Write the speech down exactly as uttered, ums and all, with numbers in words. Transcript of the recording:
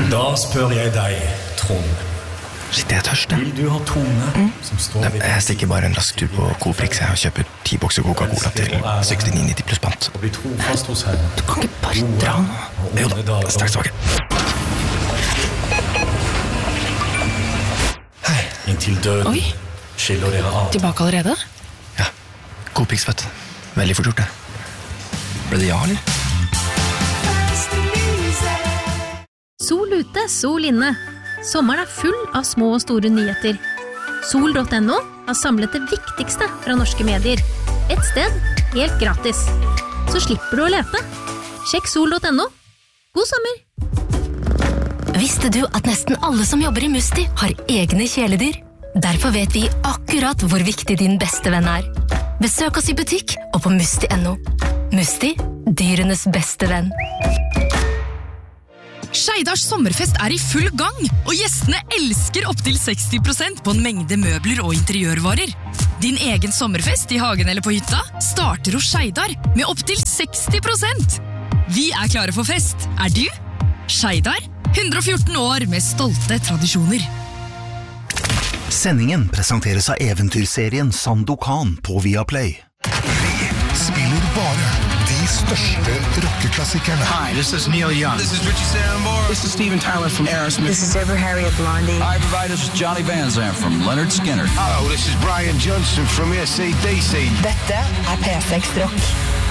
Da spør jeg deg, Trond. Shit, jeg er tørst, Vil du ha Tone mm. som står Nei, jeg stikker bare en rask tur på Coprix og kjøper ti bokser Coca-Cola til sekstini nitti pluss pant. Og bli trofast hos henne. Du kan ikke bare dra nå. Jo da, straks tilbake. Hei. Inntil døden. Oi. Skiller dere av. Tilbake allerede? Ja, Coprix, vet du. Veldig fort gjort det. Ble det ja, eller? Sol ute, sol inne. Sommeren er full av små og store nyheter. Sol punktum no har samlet det viktigste fra norske medier. Et sted, helt gratis. Så slipper du å lete. Sjekk sol punktum no. God sommer! Visste du at nesten alle som jobber i Musti har egne kjæledyr? Derfor vet vi akkurat hvor viktig din beste venn er. Besøk oss i butikk og på musti punktum no. Musti, dyrenes beste venn. Skeidars sommerfest er i full gang, og gjestene elsker opp til seksti prosent på en mengde møbler og interiørvarer. Din egen sommerfest i hagen eller på hytta starter hos Skeidar med opp til seksti prosent. Vi er klare for fest, er du? Skeidar, hundre og fjorten år med stolte tradisjoner. Sendingen presenteres av eventyrserien Sandokan på Viaplay. Vi spiller bare de største rockeklassikerne. Hi, this is Neil Young. This is Richie Sambora. This is Steven Tyler from Aerosmith. This is Deborah Harry of Blondie. Hi, everybody. This is Johnny Van Zandt from Leonard Skinner. Hello, this is Brian Johnson from A C D C. Dette er P seks Rock.